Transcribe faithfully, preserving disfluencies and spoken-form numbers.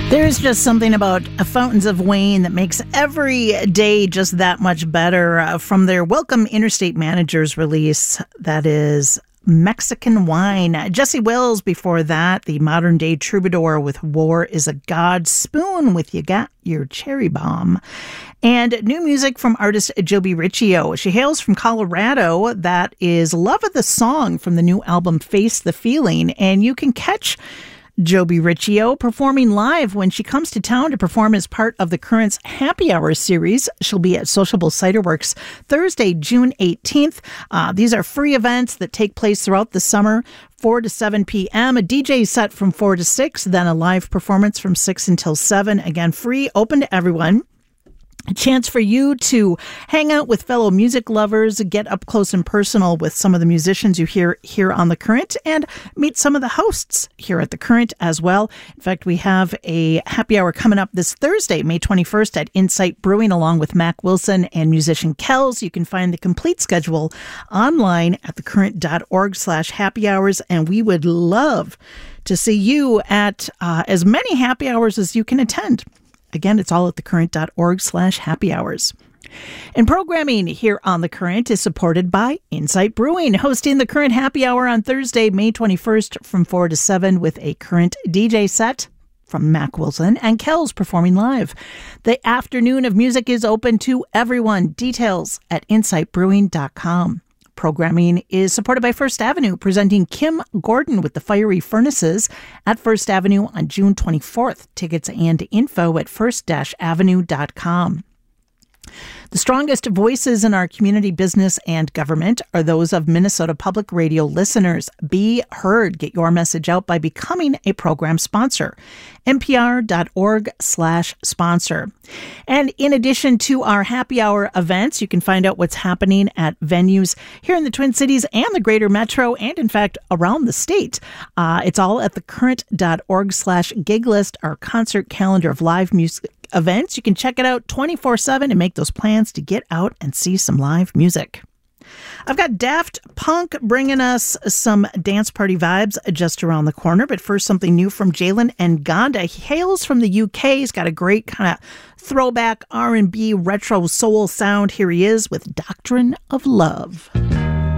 There's just something about Fountains of Wayne that makes every day just that much better. Uh, from their Welcome Interstate Managers release, that is Mexican Wine. Jesse Wells before that, the modern day troubadour with War is a God, Spoon with You Got Your Cherry Bomb. And new music from artist Joby Riccio. She hails from Colorado. That is Love of the Song from the new album Face the Feeling. And you can catch Joby Riccio performing live when she comes to town to perform as part of the Current's Happy Hour series. She'll be at Sociable Cider Works Thursday, June eighteenth. Uh, these are free events that take place throughout the summer, four to seven p.m. A D J set from four to six, then a live performance from six until seven. Again, free, open to everyone. A chance for you to hang out with fellow music lovers, get up close and personal with some of the musicians you hear here on The Current, and meet some of the hosts here at The Current as well. In fact, we have a happy hour coming up this Thursday, May twenty-first at Insight Brewing, along with Mac Wilson and musician Kells. You can find the complete schedule online at thecurrent.org slash happy hours, and we would love to see you at uh, as many happy hours as you can attend. Again, it's all at thecurrent.org slash happy hours. And programming here on The Current is supported by Insight Brewing, hosting the Current Happy Hour on Thursday, May twenty-first from four to seven with a Current D J set from Mac Wilson and Kells performing live. The afternoon of music is open to everyone. Details at insight brewing dot com. Programming is supported by First Avenue, presenting Kim Gordon with the Fiery Furnaces at First Avenue on June twenty-fourth. Tickets and info at first avenue dot com. The strongest voices in our community, business, and government are those of Minnesota Public Radio listeners. Be heard. Get your message out by becoming a program sponsor. npr.org slash sponsor. And in addition to our happy hour events, you can find out what's happening at venues here in the Twin Cities and the greater metro, and in fact, around the state. Uh, it's all at thecurrent.org slash gig list, our concert calendar of live music events. You can check it out twenty-four seven and make those plans to get out and see some live music. I've got Daft Punk bringing us some dance party vibes just around the corner, but first something new from Jalen Nganda. He hails from the U K. He's got a great kind of throwback R and B retro soul sound. Here he is with Doctrine of Love.